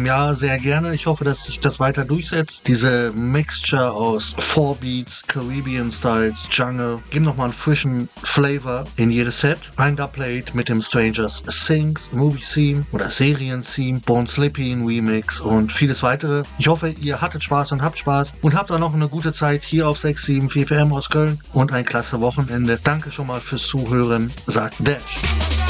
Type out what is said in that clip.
Ja, sehr gerne. Ich hoffe, dass sich das weiter durchsetzt. Diese Mixture aus 4-Beats, Caribbean Styles, Jungle, geben nochmal einen frischen Flavor in jedes Set. Ein Dubplate mit dem Strangers Things Movie Theme oder Serien Theme, Born Slippy Remix und vieles weitere. Ich hoffe, ihr hattet Spaß und habt Spaß und habt auch noch eine gute Zeit hier auf 674 FM aus Köln und ein klasse Wochenende. Danke schon mal fürs Zuhören, sagt Dash.